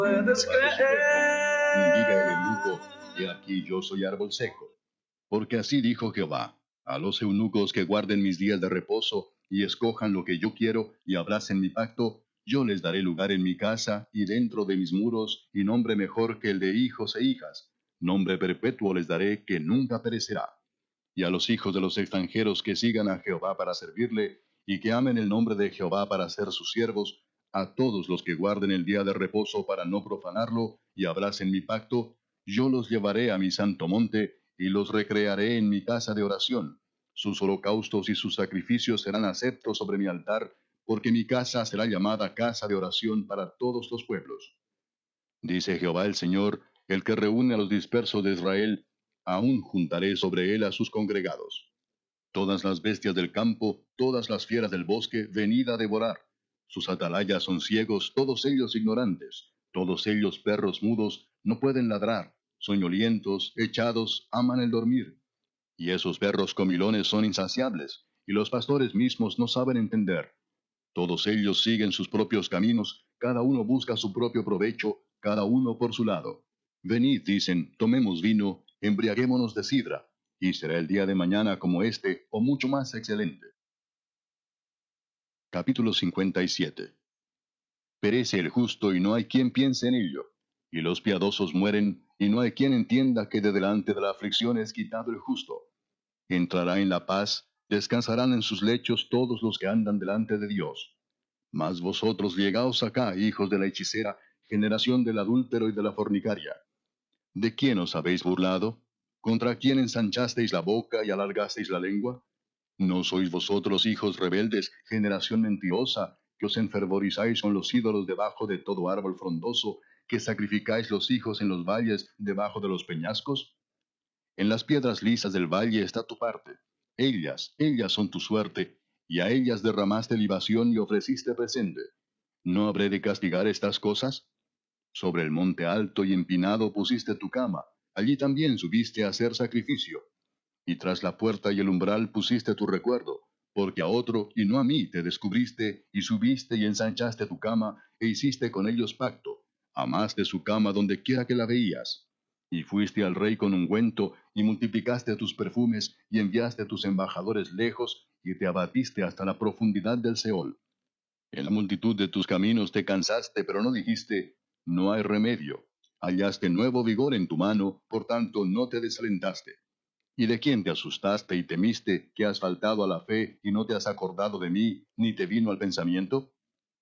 puedes Jehová de su huerto, y diga el eunuco, creer. he aquí yo soy árbol seco. Porque así dijo Jehová, a los eunucos que guarden mis días de reposo, y escojan lo que yo quiero, y abracen mi pacto, yo les daré lugar en mi casa, y dentro de mis muros, y nombre mejor que el de hijos e hijas. Nombre perpetuo les daré que nunca perecerá. Y a los hijos de los extranjeros que sigan a Jehová para servirle, y que amen el nombre de Jehová para ser sus siervos, a todos los que guarden el día de reposo para no profanarlo, y abracen mi pacto, yo los llevaré a mi santo monte, y los recrearé en mi casa de oración. Sus holocaustos y sus sacrificios serán aceptos sobre mi altar, porque mi casa será llamada casa de oración para todos los pueblos. Dice Jehová el Señor, el que reúne a los dispersos de Israel, aún juntaré sobre él a sus congregados. Todas las bestias del campo, todas las fieras del bosque, venid a devorar. Sus atalayas son ciegos, todos ellos ignorantes, todos ellos perros mudos, no pueden ladrar, soñolientos, echados, aman el dormir. Y esos perros comilones son insaciables, y los pastores mismos no saben entender. Todos ellos siguen sus propios caminos, cada uno busca su propio provecho, cada uno por su lado. Venid, dicen, tomemos vino, embriaguémonos de sidra, y será el día de mañana como este, o mucho más excelente. Capítulo 57. Perece el justo y no hay quien piense en ello, y los piadosos mueren, y no hay quien entienda que de delante de la aflicción es quitado el justo. Entrará en la paz, descansarán en sus lechos todos los que andan delante de Dios. Mas vosotros llegaos acá, hijos de la hechicera, generación del adúltero y de la fornicaria. ¿De quién os habéis burlado? ¿Contra quién ensanchasteis la boca y alargasteis la lengua? ¿No sois vosotros hijos rebeldes, generación mentirosa, que os enfervorizáis con los ídolos debajo de todo árbol frondoso, que sacrificáis los hijos en los valles debajo de los peñascos? En las piedras lisas del valle está tu parte. Ellas son tu suerte, y a ellas derramaste libación y ofreciste presente. ¿No habré de castigar estas cosas? Sobre el monte alto y empinado pusiste tu cama, allí también subiste a hacer sacrificio. Y tras la puerta y el umbral pusiste tu recuerdo, porque a otro y no a mí te descubriste, y subiste y ensanchaste tu cama, e hiciste con ellos pacto. Amaste su cama donde quiera que la veías. Y fuiste al rey con ungüento, y multiplicaste tus perfumes, y enviaste tus embajadores lejos, y te abatiste hasta la profundidad del Seol. En la multitud de tus caminos te cansaste, pero no dijiste, no hay remedio. Hallaste nuevo vigor en tu mano, por tanto no te desalentaste. ¿Y de quién te asustaste y temiste, que has faltado a la fe y no te has acordado de mí, ni te vino al pensamiento?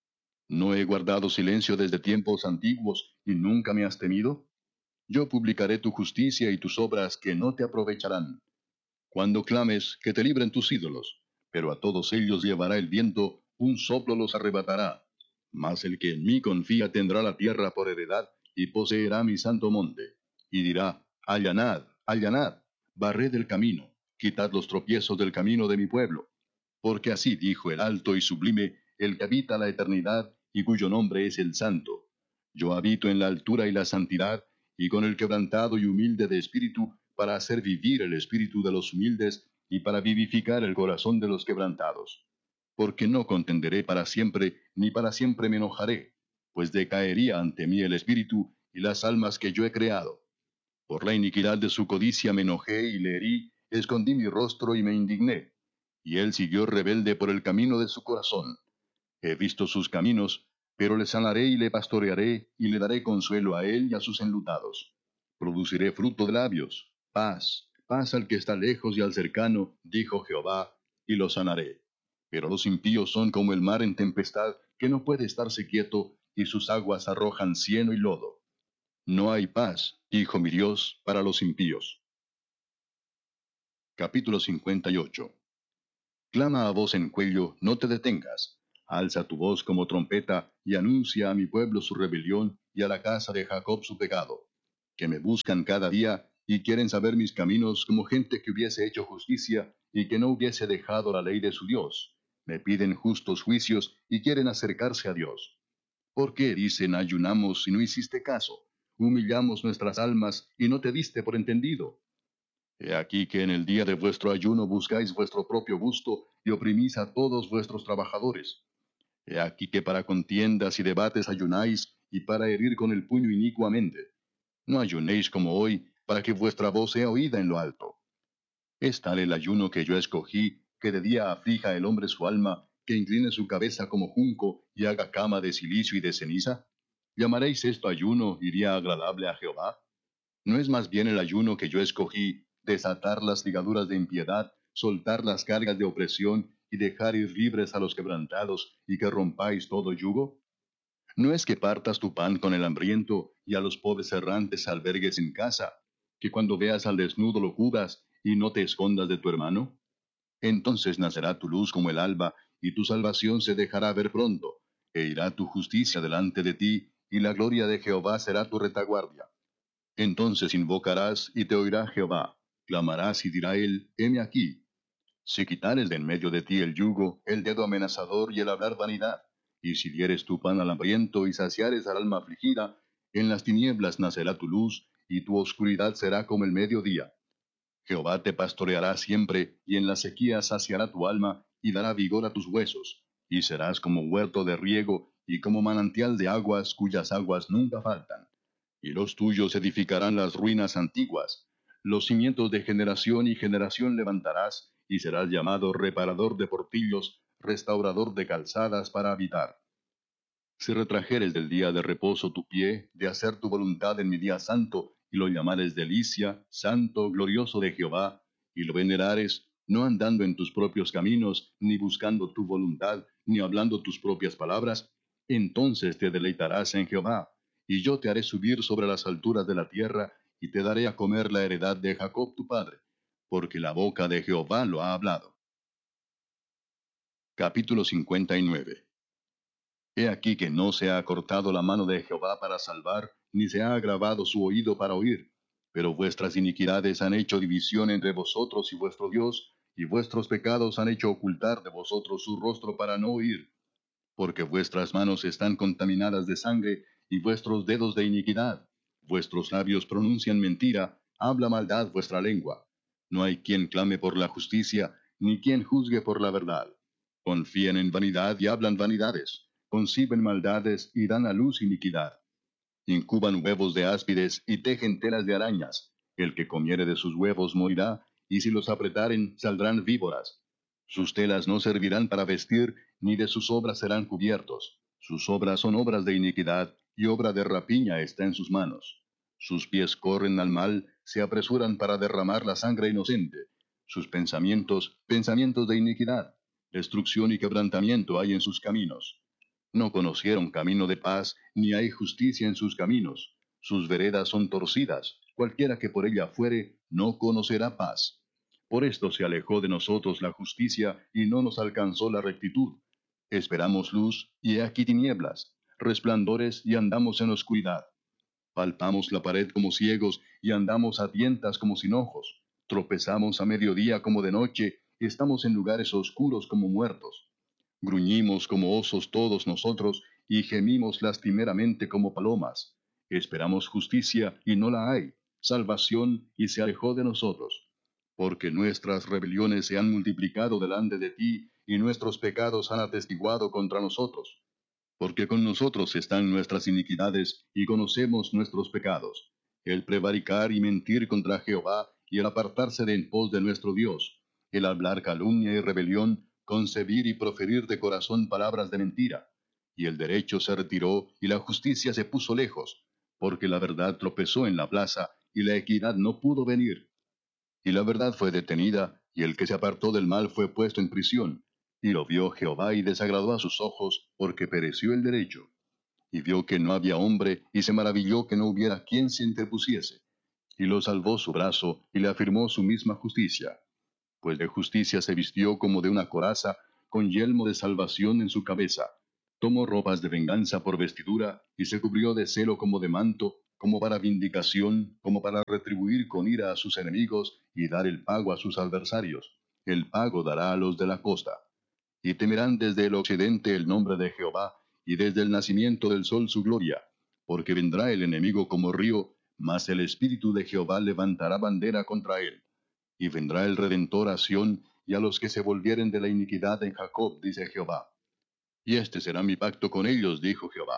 ¿No he guardado silencio desde tiempos antiguos y nunca me has temido? Yo publicaré tu justicia y tus obras que no te aprovecharán. Cuando clames, que te libren tus ídolos, pero a todos ellos llevará el viento, un soplo los arrebatará. Mas el que en mí confía tendrá la tierra por heredad, y poseerá mi santo monte. Y dirá, allanad, allanad, barred el camino, quitad los tropiezos del camino de mi pueblo. Porque así dijo el alto y sublime, el que habita la eternidad, y cuyo nombre es el Santo. Yo habito en la altura y la santidad, y con el quebrantado y humilde de espíritu, para hacer vivir el espíritu de los humildes, y para vivificar el corazón de los quebrantados. Porque no contenderé para siempre, ni para siempre me enojaré, pues decaería ante mí el espíritu y las almas que yo he creado. Por la iniquidad de su codicia me enojé y le herí, escondí mi rostro y me indigné. Y él siguió rebelde por el camino de su corazón. He visto sus caminos, pero le sanaré y le pastorearé, y le daré consuelo a él y a sus enlutados. Produciré fruto de labios, paz, paz al que está lejos y al cercano, dijo Jehová, y lo sanaré. Pero los impíos son como el mar en tempestad, que no puede estarse quieto, y sus aguas arrojan cieno y lodo. No hay paz, dijo mi Dios, para los impíos. Capítulo 58. Clama a voz en cuello, no te detengas. Alza tu voz como trompeta, y anuncia a mi pueblo su rebelión, y a la casa de Jacob su pecado. Que me buscan cada día, y quieren saber mis caminos como gente que hubiese hecho justicia, y que no hubiese dejado la ley de su Dios. Me piden justos juicios, y quieren acercarse a Dios. ¿Por qué, dicen, ayunamos y no hiciste caso? Humillamos nuestras almas, y no te diste por entendido. He aquí que en el día de vuestro ayuno buscáis vuestro propio gusto y oprimís a todos vuestros trabajadores. He aquí que para contiendas y debates ayunáis y para herir con el puño inicuamente. No ayunéis como hoy, para que vuestra voz sea oída en lo alto. Es tal el ayuno que yo escogí, que de día aflija el hombre su alma, que incline su cabeza como junco, y haga cama de cilicio y de ceniza. ¿Llamaréis esto ayuno, y día agradable a Jehová? ¿No es más bien el ayuno que yo escogí, desatar las ligaduras de impiedad, soltar las cargas de opresión, y dejar ir libres a los quebrantados, y que rompáis todo yugo? ¿No es que partas tu pan con el hambriento, y a los pobres errantes albergues en casa, que cuando veas al desnudo lo cubras, y no te escondas de tu hermano? Entonces nacerá tu luz como el alba, y tu salvación se dejará ver pronto, e irá tu justicia delante de ti, y la gloria de Jehová será tu retaguardia. Entonces invocarás, y te oirá Jehová, clamarás, y dirá él, heme aquí. Si quitares de en medio de ti el yugo, el dedo amenazador y el hablar vanidad, y si dieres tu pan al hambriento y saciares al alma afligida, en las tinieblas nacerá tu luz, y tu oscuridad será como el mediodía. Jehová te pastoreará siempre, y en la sequía saciará tu alma, y dará vigor a tus huesos, y serás como huerto de riego, y como manantial de aguas cuyas aguas nunca faltan. Y los tuyos edificarán las ruinas antiguas. Los cimientos de generación y generación levantarás, y serás llamado reparador de portillos, restaurador de calzadas para habitar. Si retrajeres del día de reposo tu pie, de hacer tu voluntad en mi día santo, y lo llamares delicia, santo, glorioso de Jehová, y lo venerares, no andando en tus propios caminos, ni buscando tu voluntad, ni hablando tus propias palabras, entonces te deleitarás en Jehová, y yo te haré subir sobre las alturas de la tierra, y te daré a comer la heredad de Jacob tu padre, porque la boca de Jehová lo ha hablado. Capítulo 59. He aquí que no se ha acortado la mano de Jehová para salvar, ni se ha agravado su oído para oír. Pero vuestras iniquidades han hecho división entre vosotros y vuestro Dios, y vuestros pecados han hecho ocultar de vosotros su rostro para no oír. Porque vuestras manos están contaminadas de sangre, y vuestros dedos de iniquidad. Vuestros labios pronuncian mentira, habla maldad vuestra lengua. No hay quien clame por la justicia, ni quien juzgue por la verdad. Confían en vanidad y hablan vanidades. Conciben maldades y dan a luz iniquidad. Incuban huevos de áspides y tejen telas de arañas. El que comiere de sus huevos morirá, y si los apretaren saldrán víboras. Sus telas no servirán para vestir, ni de sus obras serán cubiertos. Sus obras son obras de iniquidad, y obra de rapiña está en sus manos. Sus pies corren al mal, se apresuran para derramar la sangre inocente. Sus pensamientos, pensamientos de iniquidad. Destrucción y quebrantamiento hay en sus caminos. No conocieron camino de paz, ni hay justicia en sus caminos. Sus veredas son torcidas, cualquiera que por ella fuere, no conocerá paz. Por esto se alejó de nosotros la justicia, y no nos alcanzó la rectitud. Esperamos luz, y he aquí tinieblas, resplandores, y andamos en oscuridad. Palpamos la pared como ciegos, y andamos a tientas como sin ojos. Tropezamos a mediodía como de noche, y estamos en lugares oscuros como muertos. Gruñimos como osos todos nosotros, y gemimos lastimeramente como palomas. Esperamos justicia, y no la hay, salvación, y se alejó de nosotros. Porque nuestras rebeliones se han multiplicado delante de ti, y nuestros pecados han atestiguado contra nosotros. Porque con nosotros están nuestras iniquidades, y conocemos nuestros pecados. El prevaricar y mentir contra Jehová, y el apartarse de en pos de nuestro Dios. El hablar calumnia y rebelión, concebir y proferir de corazón palabras de mentira. Y el derecho se retiró, y la justicia se puso lejos, porque la verdad tropezó en la plaza, y la equidad no pudo venir. Y la verdad fue detenida, y el que se apartó del mal fue puesto en prisión. Y lo vio Jehová y desagradó a sus ojos, porque pereció el derecho. Y vio que no había hombre, y se maravilló que no hubiera quien se interpusiese. Y lo salvó su brazo, y le afirmó su misma justicia. Pues de justicia se vistió como de una coraza, con yelmo de salvación en su cabeza. Tomó ropas de venganza por vestidura, y se cubrió de celo como de manto, como para vindicación, como para retribuir con ira a sus enemigos, y dar el pago a sus adversarios. El pago dará a los de la costa. Y temerán desde el occidente el nombre de Jehová, y desde el nacimiento del sol su gloria. Porque vendrá el enemigo como río, mas el espíritu de Jehová levantará bandera contra él. Y vendrá el Redentor a Sión, y a los que se volvieren de la iniquidad en Jacob, dice Jehová. Y este será mi pacto con ellos, dijo Jehová.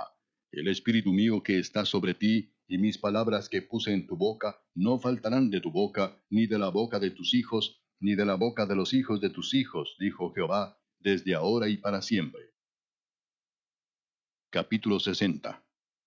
El espíritu mío que está sobre ti, y mis palabras que puse en tu boca, no faltarán de tu boca, ni de la boca de tus hijos, ni de la boca de los hijos de tus hijos, dijo Jehová, desde ahora y para siempre. Capítulo 60.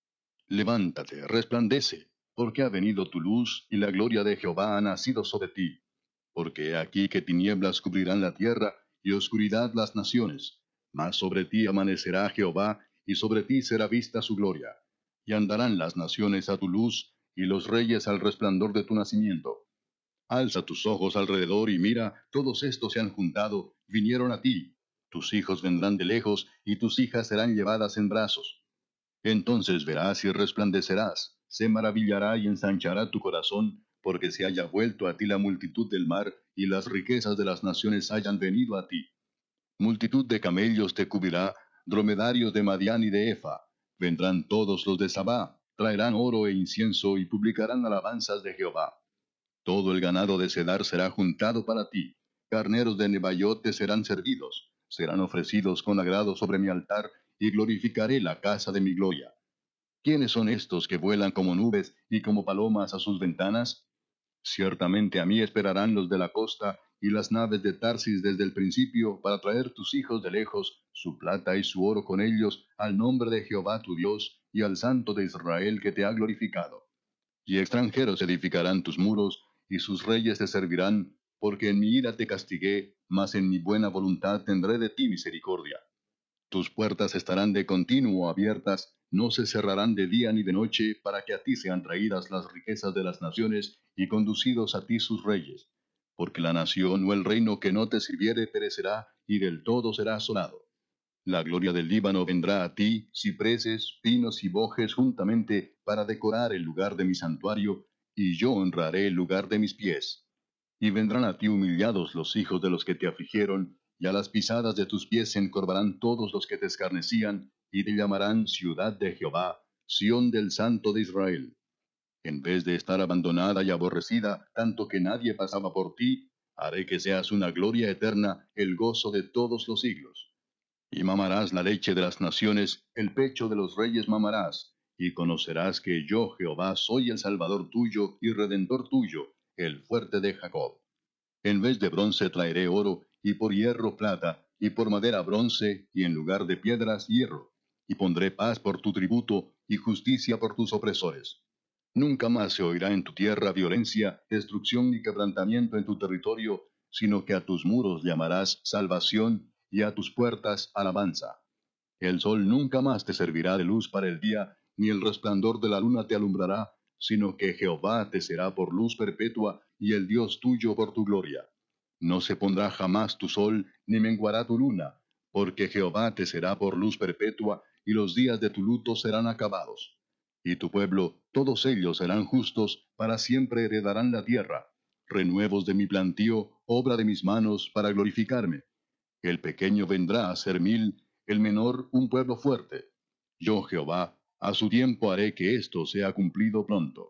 Levántate, resplandece, porque ha venido tu luz, y la gloria de Jehová ha nacido sobre ti. Porque he aquí que tinieblas cubrirán la tierra, y oscuridad las naciones. Mas sobre ti amanecerá Jehová, y sobre ti será vista su gloria. Y andarán las naciones a tu luz, y los reyes al resplandor de tu nacimiento. Alza tus ojos alrededor y mira, todos estos se han juntado, vinieron a ti. Tus hijos vendrán de lejos, y tus hijas serán llevadas en brazos. Entonces verás y resplandecerás, se maravillará y ensanchará tu corazón, porque se haya vuelto a ti la multitud del mar, y las riquezas de las naciones hayan venido a ti. Multitud de camellos te cubrirá, dromedarios de Madián y de Efa. Vendrán todos los de Sabá, traerán oro e incienso, y publicarán alabanzas de Jehová. Todo el ganado de Cedar será juntado para ti. Carneros de Nebaiot te serán servidos. Serán ofrecidos con agrado sobre mi altar, y glorificaré la casa de mi gloria. ¿Quiénes son estos que vuelan como nubes y como palomas a sus ventanas? Ciertamente a mí esperarán los de la costa y las naves de Tarsis desde el principio, para traer tus hijos de lejos, su plata y su oro con ellos, al nombre de Jehová tu Dios, y al Santo de Israel que te ha glorificado. Y extranjeros edificarán tus muros, y sus reyes te servirán, porque en mi ira te castigué, mas en mi buena voluntad tendré de ti misericordia. Tus puertas estarán de continuo abiertas, no se cerrarán de día ni de noche, para que a ti sean traídas las riquezas de las naciones, y conducidos a ti sus reyes. Porque la nación o el reino que no te sirviere perecerá, y del todo será asolado. La gloria del Líbano vendrá a ti, cipreses, pinos y bojes juntamente, para decorar el lugar de mi santuario, y yo honraré el lugar de mis pies. Y vendrán a ti humillados los hijos de los que te afligieron, y a las pisadas de tus pies se encorvarán todos los que te escarnecían, y te llamarán ciudad de Jehová, Sión del Santo de Israel. En vez de estar abandonada y aborrecida, tanto que nadie pasaba por ti, haré que seas una gloria eterna, el gozo de todos los siglos. Y mamarás la leche de las naciones, el pecho de los reyes mamarás, y conocerás que yo Jehová soy el Salvador tuyo y Redentor tuyo, el fuerte de Jacob. En vez de bronce traeré oro, y por hierro plata, y por madera bronce, y en lugar de piedras hierro. Y pondré paz por tu tributo, y justicia por tus opresores. Nunca más se oirá en tu tierra violencia, destrucción ni quebrantamiento en tu territorio, sino que a tus muros llamarás salvación, y a tus puertas alabanza. El sol nunca más te servirá de luz para el día, ni el resplandor de la luna te alumbrará, sino que Jehová te será por luz perpetua, y el Dios tuyo por tu gloria. No se pondrá jamás tu sol, ni menguará tu luna, porque Jehová te será por luz perpetua, y los días de tu luto serán acabados. Y tu pueblo, todos ellos serán justos, para siempre heredarán la tierra. Renuevos de mi plantío, obra de mis manos, para glorificarme. El pequeño vendrá a ser 1000, el menor un pueblo fuerte. Yo, Jehová, a su tiempo haré que esto sea cumplido pronto.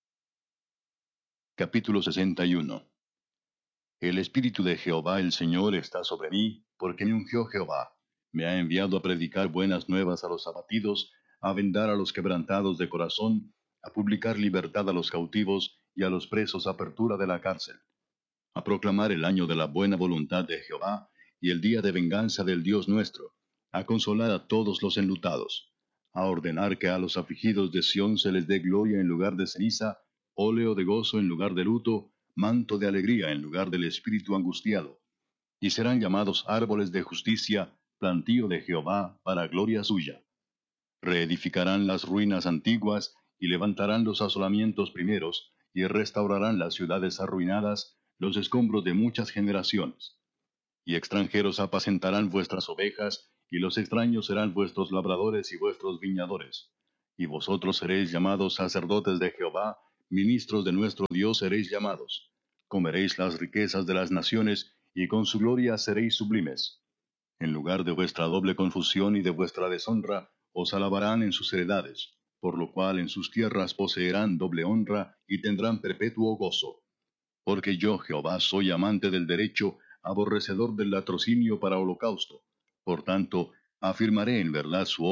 Capítulo 61. El Espíritu de Jehová el Señor está sobre mí, porque me ungió Jehová. Me ha enviado a predicar buenas nuevas a los abatidos, a vendar a los quebrantados de corazón, a publicar libertad a los cautivos, y a los presos apertura de la cárcel, a proclamar el año de la buena voluntad de Jehová, y el día de venganza del Dios nuestro, a consolar a todos los enlutados, a ordenar que a los afligidos de Sión se les dé gloria en lugar de ceniza, óleo de gozo en lugar de luto, manto de alegría en lugar del espíritu angustiado, y serán llamados árboles de justicia, plantío de Jehová, para gloria suya. Reedificarán las ruinas antiguas, y levantarán los asolamientos primeros, y restaurarán las ciudades arruinadas, los escombros de muchas generaciones. Y extranjeros apacentarán vuestras ovejas, y los extraños serán vuestros labradores y vuestros viñadores. Y vosotros seréis llamados sacerdotes de Jehová, ministros de nuestro Dios seréis llamados. Comeréis las riquezas de las naciones, y con su gloria seréis sublimes. En lugar de vuestra doble confusión y de vuestra deshonra, os alabarán en sus heredades, por lo cual en sus tierras poseerán doble honra y tendrán perpetuo gozo. Porque yo, Jehová, soy amante del derecho, aborrecedor del latrocinio para holocausto. Por tanto, afirmaré en verdad su obra,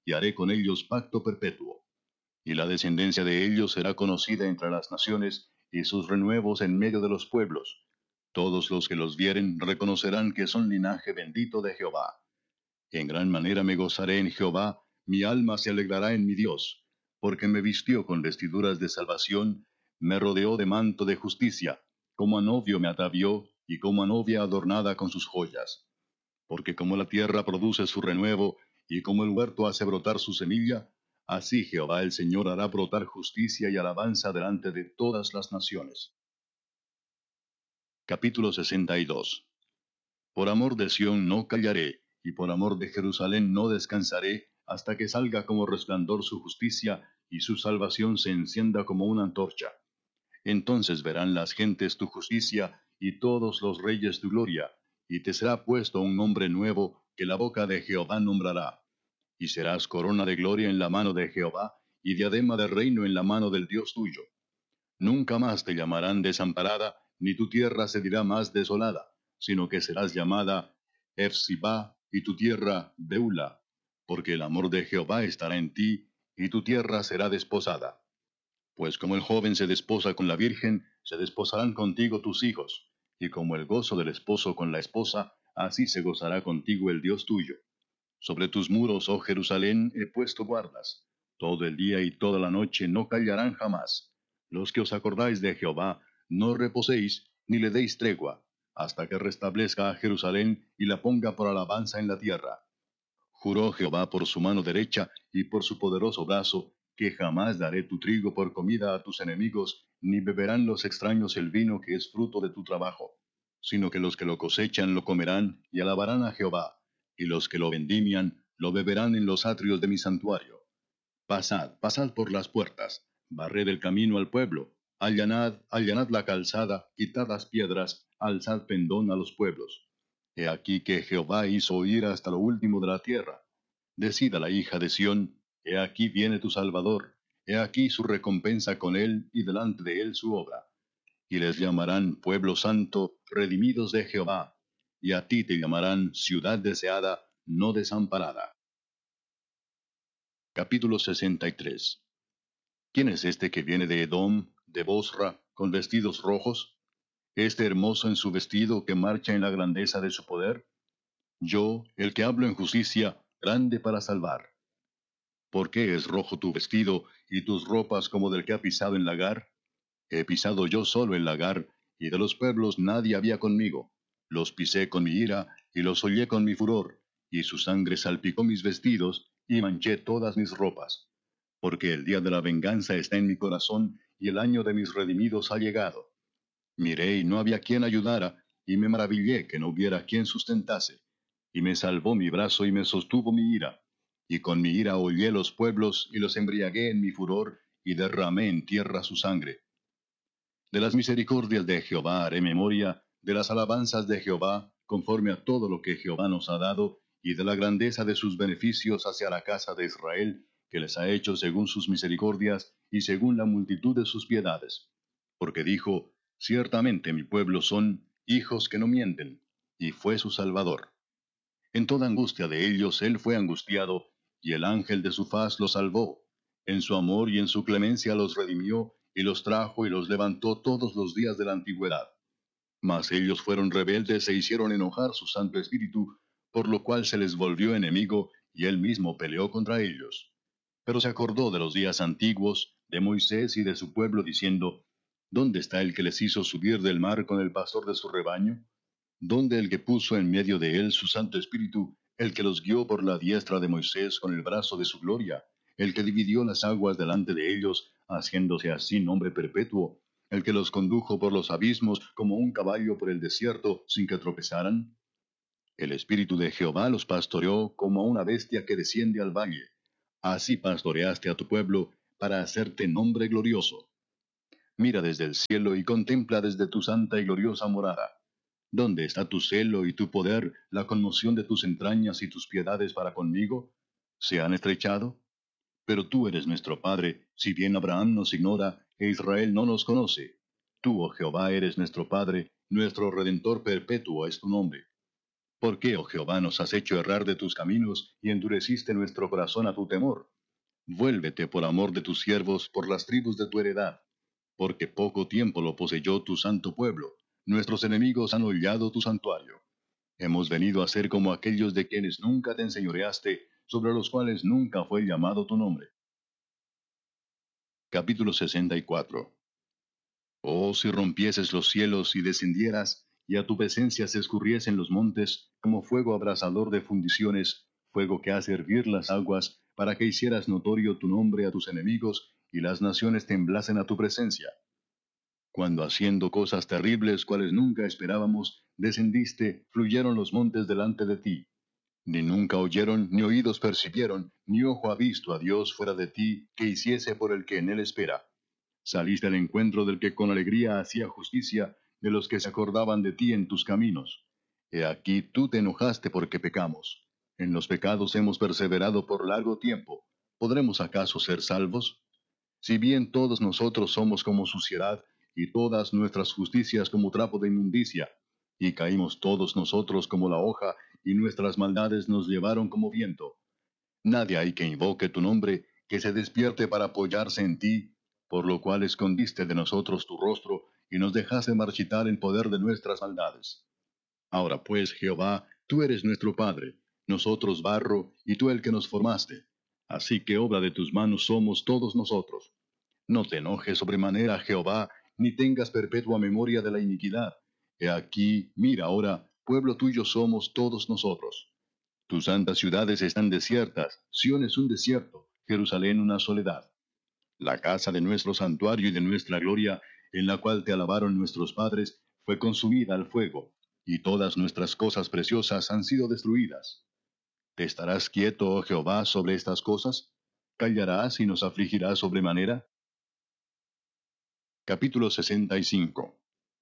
y haré con ellos pacto perpetuo. Y la descendencia de ellos será conocida entre las naciones, y sus renuevos en medio de los pueblos. Todos los que los vieren reconocerán que son linaje bendito de Jehová. En gran manera me gozaré en Jehová, mi alma se alegrará en mi Dios, porque me vistió con vestiduras de salvación, me rodeó de manto de justicia, como a novio me atavió, y como a novia adornada con sus joyas. Porque como la tierra produce su renuevo, y como el huerto hace brotar su semilla, así Jehová el Señor hará brotar justicia y alabanza delante de todas las naciones. Capítulo 62. Por amor de Sión no callaré, y por amor de Jerusalén no descansaré, hasta que salga como resplandor su justicia, y su salvación se encienda como una antorcha. Entonces verán las gentes tu justicia, y todos los reyes tu gloria, y te será puesto un nombre nuevo, que la boca de Jehová nombrará. Y serás corona de gloria en la mano de Jehová, y diadema de reino en la mano del Dios tuyo. Nunca más te llamarán desamparada, ni tu tierra se dirá más desolada, sino que serás llamada Efsibá, y tu tierra Beula, porque el amor de Jehová estará en ti, y tu tierra será desposada. Pues como el joven se desposa con la virgen, se desposarán contigo tus hijos, y como el gozo del esposo con la esposa, así se gozará contigo el Dios tuyo. Sobre tus muros, oh Jerusalén, he puesto guardas. Todo el día y toda la noche no callarán jamás. Los que os acordáis de Jehová, no reposéis, ni le deis tregua, hasta que restablezca a Jerusalén y la ponga por alabanza en la tierra. Juró Jehová por su mano derecha y por su poderoso brazo, que jamás daré tu trigo por comida a tus enemigos, ni beberán los extraños el vino que es fruto de tu trabajo, sino que los que lo cosechan lo comerán y alabarán a Jehová, y los que lo vendimian lo beberán en los atrios de mi santuario. Pasad, pasad por las puertas, barred el camino al pueblo, allanad la calzada, quitad las piedras, alzad pendón a los pueblos. He aquí que Jehová hizo oír hasta lo último de la tierra. Decid a la hija de Sión, he aquí viene tu Salvador, he aquí su recompensa con él y delante de él su obra. Y les llamarán pueblo santo, redimidos de Jehová, y a ti te llamarán ciudad deseada, no desamparada. Capítulo 63. ¿Quién es este que viene de Edom, de Bosra, con vestidos rojos? ¿Este hermoso en su vestido que marcha en la grandeza de su poder? Yo, el que hablo en justicia, grande para salvar. ¿Por qué es rojo tu vestido, y tus ropas como del que ha pisado en lagar? He pisado yo solo el lagar, y de los pueblos nadie había conmigo. Los pisé con mi ira, y los hollé con mi furor, y su sangre salpicó mis vestidos, y manché todas mis ropas. Porque el día de la venganza está en mi corazón, y el año de mis redimidos ha llegado. Miré y no había quien ayudara, y me maravillé que no hubiera quien sustentase. Y me salvó mi brazo y me sostuvo mi ira. Y con mi ira hollé los pueblos, y los embriagué en mi furor, y derramé en tierra su sangre. De las misericordias de Jehová haré memoria, de las alabanzas de Jehová, conforme a todo lo que Jehová nos ha dado, y de la grandeza de sus beneficios hacia la casa de Israel, que les ha hecho según sus misericordias, y según la multitud de sus piedades. Porque dijo, ciertamente mi pueblo son hijos que no mienten, y fue su Salvador. En toda angustia de ellos él fue angustiado, y el ángel de su faz los salvó. En su amor y en su clemencia los redimió, y los trajo y los levantó todos los días de la antigüedad. Mas ellos fueron rebeldes e hicieron enojar su Santo Espíritu, por lo cual se les volvió enemigo, y él mismo peleó contra ellos. Pero se acordó de los días antiguos, de Moisés y de su pueblo, diciendo, ¿dónde está el que les hizo subir del mar con el pastor de su rebaño? ¿Dónde el que puso en medio de él su Santo Espíritu, el que los guió por la diestra de Moisés con el brazo de su gloria, el que dividió las aguas delante de ellos, haciéndose así nombre perpetuo, el que los condujo por los abismos como un caballo por el desierto sin que tropezaran? El Espíritu de Jehová los pastoreó como a una bestia que desciende al valle. Así pastoreaste a tu pueblo para hacerte nombre glorioso. Mira desde el cielo y contempla desde tu santa y gloriosa morada. ¿Dónde está tu celo y tu poder, la conmoción de tus entrañas y tus piedades para conmigo? ¿Se han estrechado? Pero tú eres nuestro Padre, si bien Abraham nos ignora e Israel no nos conoce. Tú, oh Jehová, eres nuestro Padre, nuestro Redentor perpetuo es tu nombre. ¿Por qué, oh Jehová, nos has hecho errar de tus caminos y endureciste nuestro corazón a tu temor? Vuélvete por amor de tus siervos, por las tribus de tu heredad, porque poco tiempo lo poseyó tu santo pueblo. Nuestros enemigos han hollado tu santuario. Hemos venido a ser como aquellos de quienes nunca te enseñoreaste, sobre los cuales nunca fue llamado tu nombre. Capítulo 64. Oh, si rompieses los cielos y descendieras, y a tu presencia se escurriesen los montes, como fuego abrasador de fundiciones, fuego que hace hervir las aguas, para que hicieras notorio tu nombre a tus enemigos, y las naciones temblasen a tu presencia. Cuando haciendo cosas terribles cuales nunca esperábamos, descendiste, fluyeron los montes delante de ti. Ni nunca oyeron, ni oídos percibieron, ni ojo ha visto a Dios fuera de ti, que hiciese por el que en él espera. Saliste al encuentro del que con alegría hacía justicia, de los que se acordaban de ti en tus caminos. He aquí tú te enojaste porque pecamos. En los pecados hemos perseverado por largo tiempo. ¿Podremos acaso ser salvos? Si bien todos nosotros somos como suciedad, y todas nuestras justicias como trapo de inmundicia, y caímos todos nosotros como la hoja, y nuestras maldades nos llevaron como viento. Nadie hay que invoque tu nombre, que se despierte para apoyarse en ti, por lo cual escondiste de nosotros tu rostro, y nos dejaste marchitar en poder de nuestras maldades. Ahora pues, Jehová, tú eres nuestro Padre, nosotros barro, y tú el que nos formaste. Así que obra de tus manos somos todos nosotros. No te enojes sobremanera, Jehová, ni tengas perpetua memoria de la iniquidad. He aquí, mira ahora, pueblo tuyo somos todos nosotros. Tus santas ciudades están desiertas, Sión es un desierto, Jerusalén una soledad. La casa de nuestro santuario y de nuestra gloria, en la cual te alabaron nuestros padres, fue consumida al fuego, y todas nuestras cosas preciosas han sido destruidas. ¿Te estarás quieto, oh Jehová, sobre estas cosas? ¿Callarás y nos afligirás sobremanera? Capítulo 65.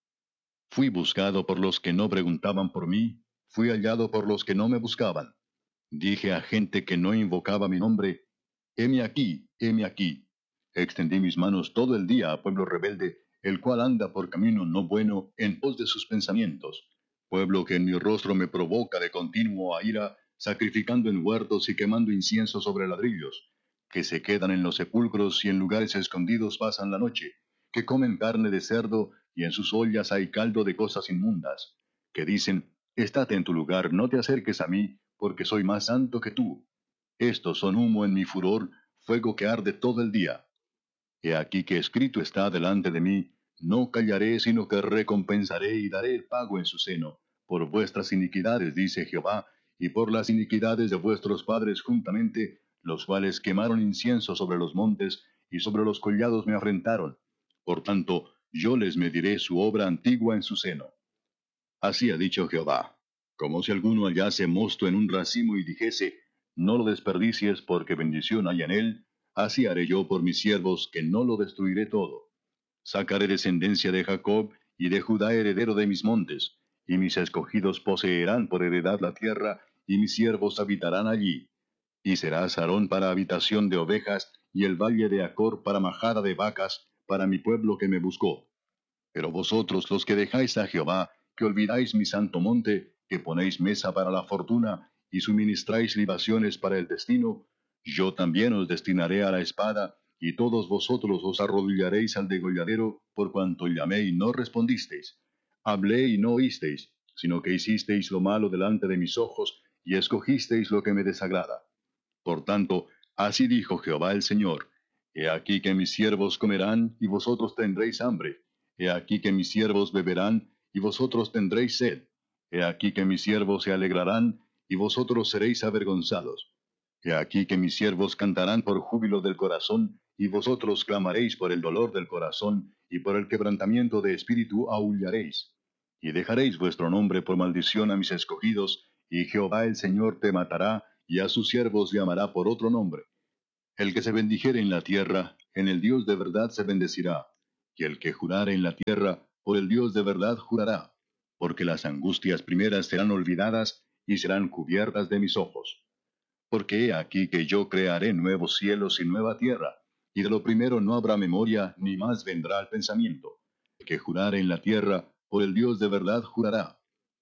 Fui buscado por los que no preguntaban por mí, fui hallado por los que no me buscaban. Dije a gente que no invocaba mi nombre, heme aquí, heme aquí. Extendí mis manos todo el día a pueblo rebelde, el cual anda por camino no bueno en pos de sus pensamientos. Pueblo que en mi rostro me provoca de continuo a ira, sacrificando en huertos y quemando incienso sobre ladrillos, que se quedan en los sepulcros y en lugares escondidos pasan la noche, que comen carne de cerdo y en sus ollas hay caldo de cosas inmundas, que dicen, estate en tu lugar, no te acerques a mí, porque soy más santo que tú. Estos son humo en mi furor, fuego que arde todo el día. He aquí que escrito está delante de mí, no callaré, sino que recompensaré y daré el pago en su seno, por vuestras iniquidades, dice Jehová, y por las iniquidades de vuestros padres juntamente, los cuales quemaron incienso sobre los montes, y sobre los collados me afrentaron. Por tanto, yo les mediré su obra antigua en su seno. Así ha dicho Jehová. Como si alguno hallase mosto en un racimo y dijese, no lo desperdicies porque bendición hay en él, así haré yo por mis siervos, que no lo destruiré todo. Sacaré descendencia de Jacob, y de Judá heredero de mis montes, y mis escogidos poseerán por heredad la tierra, y mis siervos habitarán allí. Y será Sarón para habitación de ovejas, y el valle de Acor para majada de vacas, para mi pueblo que me buscó. Pero vosotros los que dejáis a Jehová, que olvidáis mi santo monte, que ponéis mesa para la fortuna, y suministráis libaciones para el destino, yo también os destinaré a la espada, y todos vosotros os arrodillaréis al degolladero, por cuanto llamé y no respondisteis. Hablé y no oísteis, sino que hicisteis lo malo delante de mis ojos, y escogisteis lo que me desagrada. Por tanto, así dijo Jehová el Señor, He aquí que mis siervos comerán, y vosotros tendréis hambre. He aquí que mis siervos beberán, y vosotros tendréis sed. He aquí que mis siervos se alegrarán, y vosotros seréis avergonzados. He aquí que mis siervos cantarán por júbilo del corazón, y vosotros clamaréis por el dolor del corazón, y por el quebrantamiento de espíritu aullaréis. Y dejaréis vuestro nombre por maldición a mis escogidos, y Jehová el Señor te matará, y a sus siervos llamará por otro nombre. El que se bendijere en la tierra, en el Dios de verdad se bendecirá, y el que jurare en la tierra, por el Dios de verdad jurará, porque las angustias primeras serán olvidadas, y serán cubiertas de mis ojos. Porque he aquí que yo crearé nuevos cielos y nueva tierra, y de lo primero no habrá memoria, ni más vendrá al pensamiento. El que jurare en la tierra, por el Dios de verdad jurará,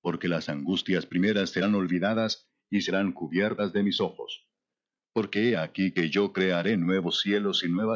porque las angustias primeras serán olvidadas y serán cubiertas de mis ojos. Porque he aquí que yo crearé nuevos cielos y nueva